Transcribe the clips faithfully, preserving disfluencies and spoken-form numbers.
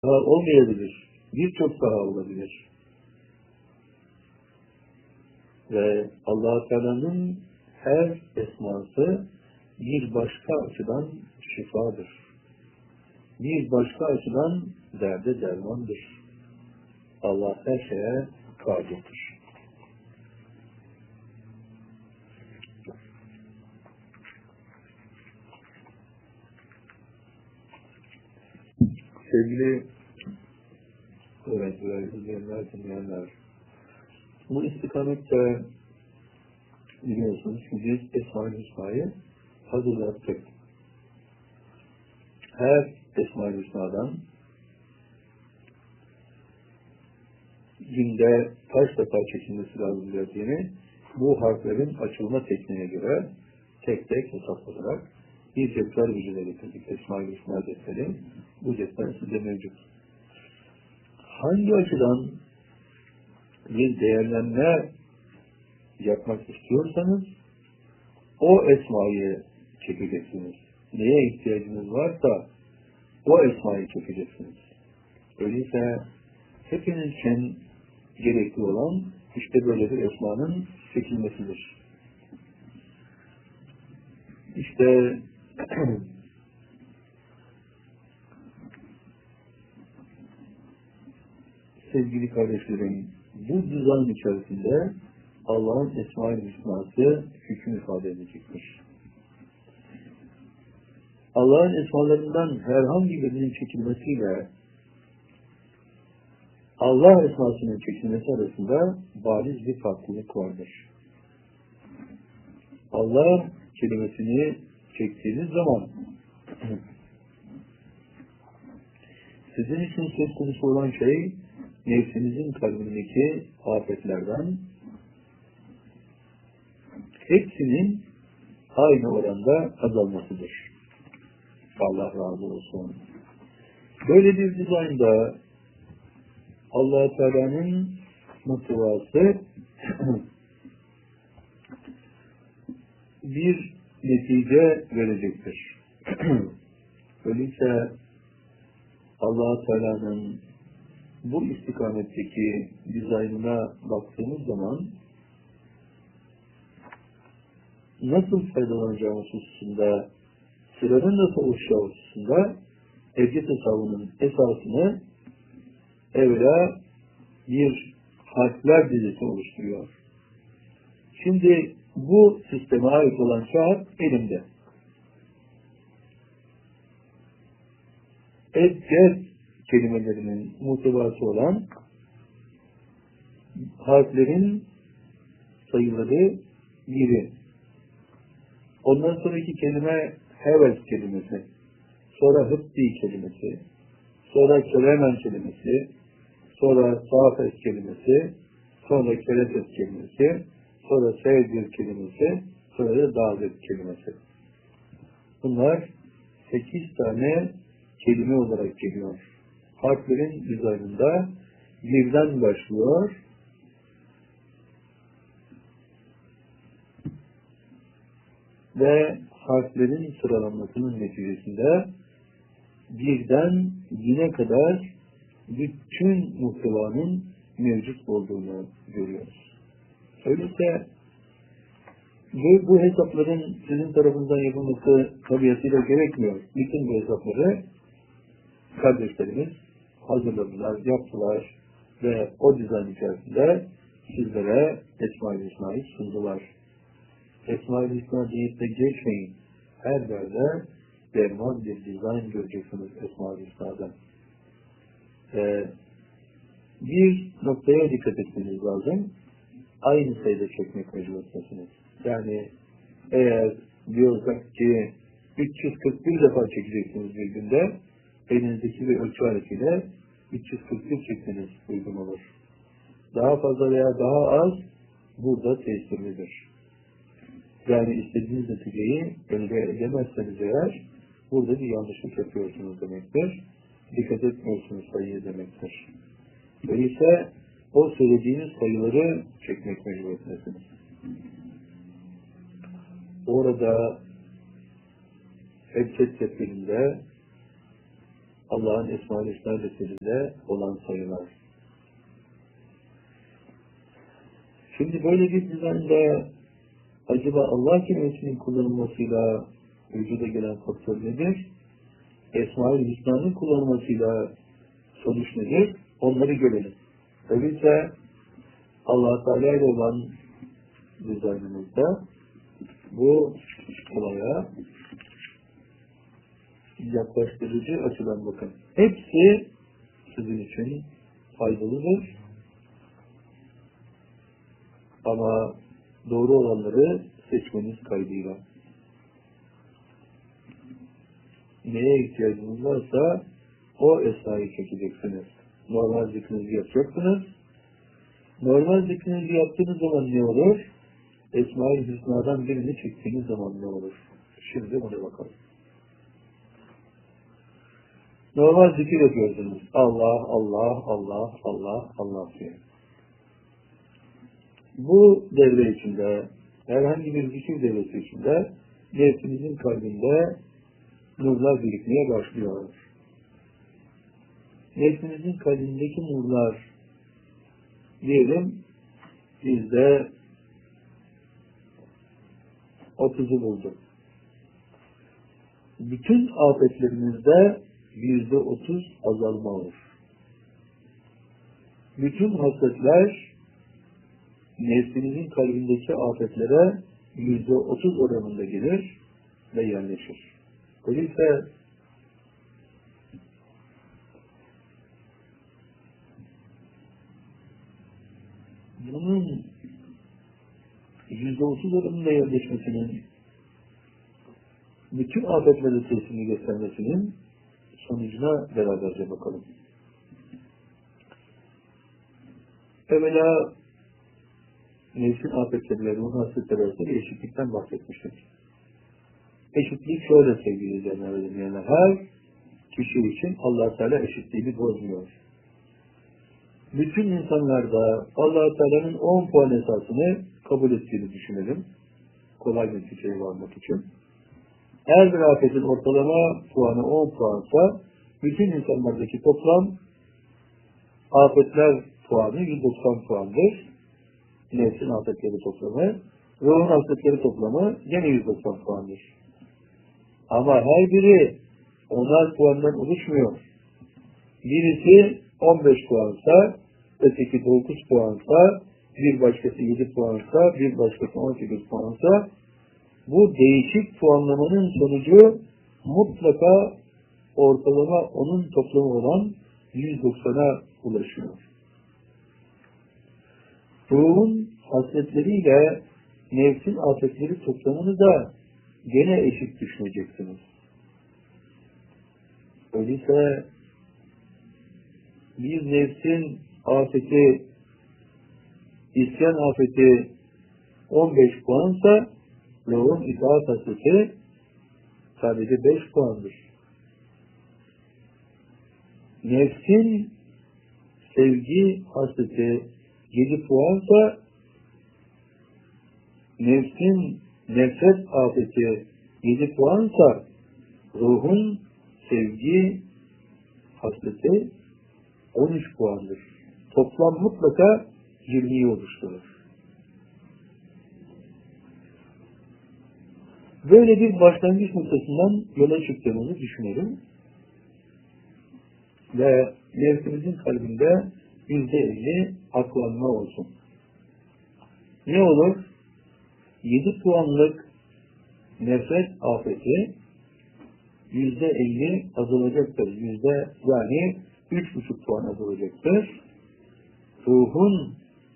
daha olmayabilir. Birçok daha olabilir. Ve Allah Teala'nın her esması bir başka açıdan şifadır. Bir başka açıdan derde dermandır. Allah her şeye kadirdir. Sevgili öğrenciler, izleyenler, dinleyenler, bu istikamette biliyorsunuz ki biz Esma-i Hüsna'yı hazırlattık. Her Esma-i Hüsna'dan günde kaç defa çekilmesi lazım dediğini bu harflerin açılma tekniğine göre tek tek hesaplayarak bir cetvel vücuda getirdik. Esma-i Hüsna cetveli. Bu cetvel sizde mevcut. Hangi açıdan bir değerlenme yapmak istiyorsanız o esmayı çekeceksiniz. Neye ihtiyacınız varsa o esmayı çekeceksiniz. Öyleyse hepiniz için gerekli olan işte böyle bir esmanın çekilmesidir. İşte sevgili kardeşlerim, bu dizayn içerisinde Allah'ın Esma-i Hüsna'sı hüküm ifade edecektir. Allah'ın esmalarından herhangi birinin çekilmesiyle Allah esmasının çekilmesi arasında bariz bir farklılık vardır. Allah kelimesini çektiğiniz zaman sizin için söz konusu olan şey nefsinizin kalbindeki afetlerden hepsinin aynı oranda azalmasıdır. Allah razı olsun. Böyle bir dizaynda Allah Teala'nın muhtevası bir netice verecektir. Öyleyse Allah Teala'nın bu istikametteki dizaynına baktığımız zaman nasıl faydalanacağımız hususunda, sıranın nasıl oluşacağı hususunda evcet hesabının esasını evvela bir harfler dizisi oluşturuyor. Şimdi bu sisteme ait olan kağıt elimde. Ebced kelimelerinin muhtevası olan harflerin sayıları biri. Ondan sonraki kelime heves kelimesi, sonra hıtti kelimesi, sonra kelemen kelimesi, sonra safes kelimesi, sonra kereses kelimesi, sonra sevdir kelimesi, sonra da davet kelimesi. Bunlar sekiz tane kelime olarak geliyor. Harflerin dizaynında birden başlıyor. Ve harflerin sıralanmasının neticesinde birden yine kadar bütün muhtevanın mevcut olduğunu görüyoruz. Öyleyse bu, bu hesapların sizin tarafından yapılması tabiatıyla gerekmiyor. Bütün bu hesapları kardeşlerimiz hazırladılar, yaptılar ve o dizayn içerisinde sizlere Esma-i Hüsna'yı sundular. Esma-i Hüsna deyip de geçmeyin. Her yerde derman bir dizayn göreceksiniz Esma-i Hüsna'dan. Ee, bir noktaya dikkat etmeniz lazım. Aynı sayıda çekmek mecburiyetindesiniz. Yani eğer diyorsak ki üç yüz kırk bir defa çekeceksiniz bir günde, elinizdeki bir ölçü aletiyle üç yüz kırk bir çekmeniz uygun olur. Daha fazla veya daha az burada tesirlidir. Yani istediğiniz neticeyi elde edemezseniz eğer burada bir yanlışlık yapıyorsunuz demektir. Dikkat etmiyorsunuz sayıya demektir. Öyleyse o söylediğiniz sayıları çekmek mecburiyetindesiniz. Orada Ebced Tefsirinde Allah'ın Esma-ül Hüsna defterinde olan sayılar. Şimdi böyle bir düzende acaba Allah kelimesinin kullanılmasıyla vücuda gelen faktör nedir? Esma-ül Hüsna'nın kullanılmasıyla sonuç nedir? Onları görelim. Öyleyse Allah Teala ile olan düzenimizde bu olaya yaklaştırıcı açıdan bakın. Hepsi sizin için faydalıdır. Ama doğru olanları seçmeniz kaydıyla. Neye ihtiyacınız varsa o esnayı çekeceksiniz. Normal zikrinizi yapacaksınız. Normal zikrinizi yaptığınız zaman ne olur? Esma-ül Hüsna'dan birini çektiğiniz zaman ne olur? Şimdi buna bakalım. Normal zikir yapıyorsunuz. Allah, Allah, Allah, Allah, Allah diye. Bu devre içinde, herhangi bir zikir devresi içinde nefsinizin kalbinde nurlar birikmeye başlıyor. Nefsinizin kalbindeki nurlar diyelim bizde otuzu buldu. Bütün afetlerinizde yüzde otuz azalma olur. Bütün hasretler nefsinizin kalbindeki afetlere yüzde otuz oranında gelir ve yerleşir. Öyleyse bunun yüzde otuz oranında yerleşmesinin bütün afetlere sesini göstermesinin sonucuna beraberce bakalım. Evvela nefsin afetleri, ruh hasretleri arasında bir eşitlikten bahsetmiştik. Eşitlik şöyle sevgili izleyenler ve dinleyenler. Her kişi için Allah Teala eşitliğini bozmuyor. Bütün insanlarda Allah Teala'nın on puan esasını kabul ettiğini düşünelim. Kolay bir fikir varmak için. Her bir afetin ortalama puanı on puansa bütün insanlardaki toplam afetler puanı yüz doksan puandır. Nefsin afetleri toplamı, ruhun afetleri toplamı yine yüz doksan puandır. Ama her biri onar puandan oluşmuyor. Birisi on beş puansa, öteki dokuz puansa, bir başkası yedi puansa, bir başkası on sekiz puansa, bu değişik puanlamanın sonucu mutlaka ortalama onun toplamı olan yüz doksana ulaşıyor. Ruhun hasretleriyle nefsin afetleri toplamını da gene eşit düşüneceksiniz. Öyleyse bir nefsin afeti, isyan afeti on beş puansa ruhun itaat hasreti sadece beş puandır. Nefsin sevgi hasreti yedi puansa nefsin nefret afeti yedi puansa ruhun sevgi hasreti on üç puandır. Toplam mutlaka yirmiyi oluşturur. Böyle bir başlangıç noktasından yola çıktığımızı düşünelim. Ve nefsimizin kalbinde yüzde elli aklanma olsun. Ne olur? Yedi puanlık nefret afeti yüzde elli azalacaktır. Yüzde yani üç buçuk puan azalacaktır. Ruhun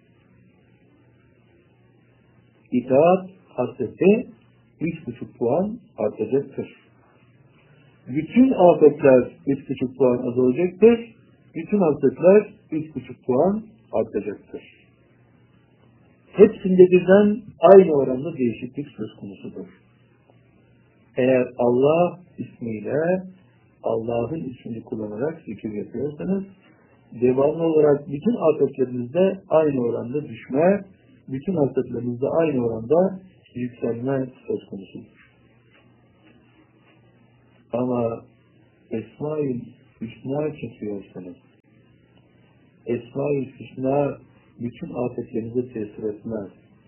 itaat hasreti üç buçuk puan artacaktır. Bütün afetler üç buçuk puan azalacaktır. Bütün hasretler üç buçuk puan artacaktır. Hepsinde birden aynı oranda değişiklik söz konusudur. Eğer Allah ismiyle Allah'ın ismini kullanarak zikir yapıyorsanız devamlı olarak bütün afetlerinizde aynı oranda düşme, bütün hasretlerinizde aynı oranda yükselme söz konusudur. Ama Esma-ül Hüsna çekiyorsanız, Esma-i Hüsna bütün afetlerinize tesir etmez.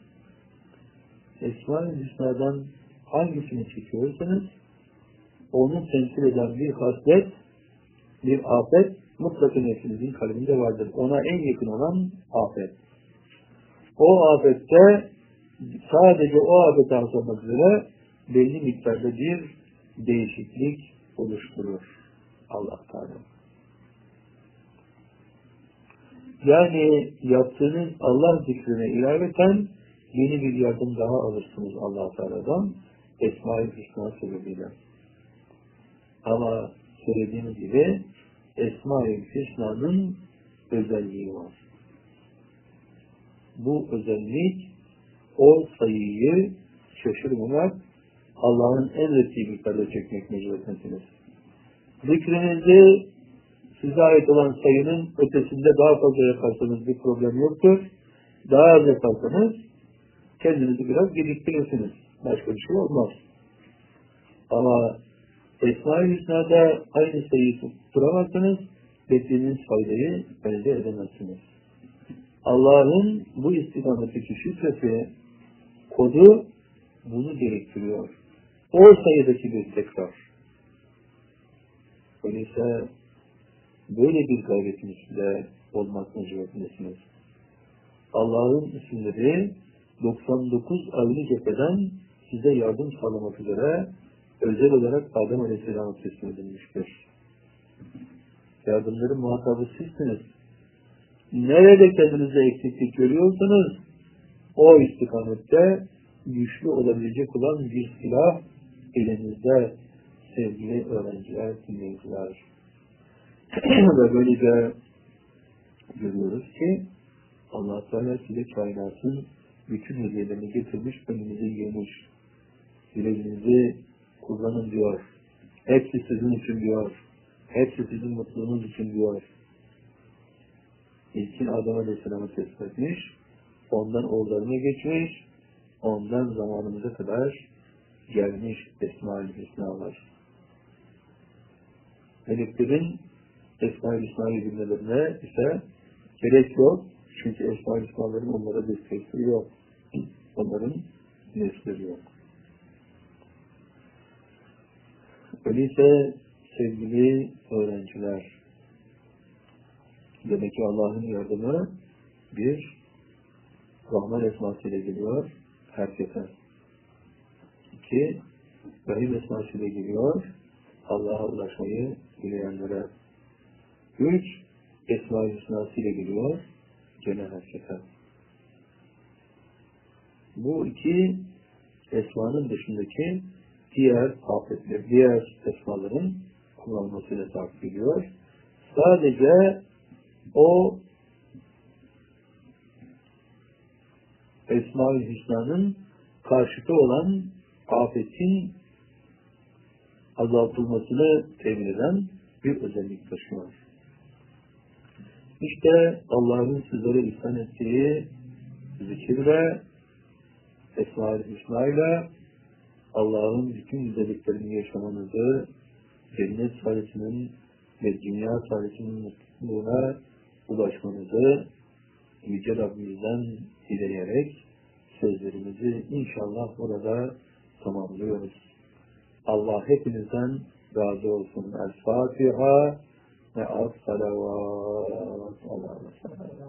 Esma-i Hüsna'dan hangisini çekiyorsanız, onu temsil eden bir haslet, bir afet mutlaka nefsinizin kalbinde vardır. Ona en yakın olan afet. O afette sadece o afete hasılmak üzere belli miktarda bir değişiklik oluşturur Allah Teala. Yani yaptığınız Allah zikrine ilaveten yeni bir yardım daha alırsınız Allah Teala'dan Esma-i Hüsna sebebiyle. Ama söylediğimiz gibi Esma-i Hüsna'nın özelliği var. Bu özellik o sayıyı şaşırmamak, Allah'ın emrettiği miktarda çekmek mecburiyetindesiniz. Zikrinizde size ait olan sayının ötesinde daha fazla yaparsanız bir problem yoktur. Daha az yaparsanız kendinizi biraz geciktirirsiniz. Başka bir şey olmaz. Ama Esma-i Hüsna'da aynı sayıyı tutturamazsanız beklediğiniz faydayı elde edemezsiniz. Allah'ın bu istikametteki şifresi, kodu bunu gerektiriyor. O sayıdaki bir tekrar. Öyleyse böyle bir gayretin içinde olmak mecburiyetindesiniz. Allah'ın isimleri doksan dokuz ayrı cepheden size yardım sağlamak üzere özel olarak Adem Aleyhisselam'a teslim edilmiştir. Yardımların muhatabı sizsiniz. Nerede kendinize eksiklik görüyorsanız o istikamette güçlü olabilecek olan bir silah elinizde sevgili öğrenciler, dinleyiciler. Ve böylece görüyoruz ki Allah Teala size kainatın bütün hediyelerini getirmiş, önünüze yığmış. Dilediğinizi kullanın diyor. Hepsi sizin için diyor. Hepsi sizin mutluluğunuz için diyor. İlkin Adem Aleyhisselam'ı teslim etmiş, ondan oğullarına geçmiş, ondan zamanımıza kadar gelmiş Esma-i Hüsna'lar. Meleklerin Esma-i Hüsna'yı bilmelerine ise gerek yok. Çünkü Esma-i Hüsna'ların onlara destekleri yok. Onların nesleri yok. Öyleyse sevgili öğrenciler, demek ki Allah'ın yardımı bir Rahman esmasıyla geliyor herkese. İki, Rahim esmasıyla geliyor Allah'a ulaşmayı dileyenlere. Üç, Esma-i Hüsna'sıyla geliyor gene herkese. Bu iki esmanın dışındaki diğer afetler, diğer esmaların kullanılmasıyla takip ediyor. Sadece o Esma-i Hüsna'nın karşıtı olan afetin azaltılmasını temin eden bir özellik taşıyor. İşte Allah'ın sizlere ihsan ettiği zikir ve Esma-i Hüsna ile Allah'ın bütün güzelliklerini yaşamanızı, cennet saadetinin ve dünya saadetinin mutluluğuna ulaşmanızı Yüce Rabbimizden dileyerek sözlerimizi inşallah burada tamamlıyoruz. Allah hepinizden razı olsun. El-Fatiha ve as-salavat.